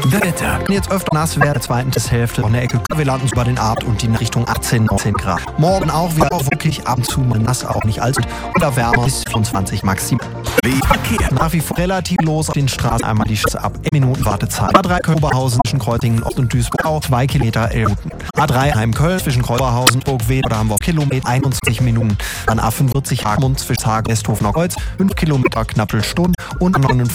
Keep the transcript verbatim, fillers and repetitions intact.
Wetter. Jetzt öfter nass wäre der zweiten Hälfte von der Ecke. Wir landen über den Abend und die Richtung achtzehn, neunzehn Grad. Morgen auch wieder wirklich ab und zu mal nass, auch nicht allzu oder wärmer bis vierundzwanzig maximal. Verkehr. Nach wie vor relativ los auf den Straßen. Einmal die Straße ab Minuten Wartezeit. A drei Oberhausen zwischen Kreuzingen Ost und Duisburg zwei Kilometer elf Minuten. A drei Heim-Köln zwischen Oberhausen, Burgwed oder Hamburg Kilometer einundzwanzig Minuten. Dann A fünfundvierzig Hagen zwischen Hagen Westhofen Kreuz fünf Kilometer knappe Stunde und A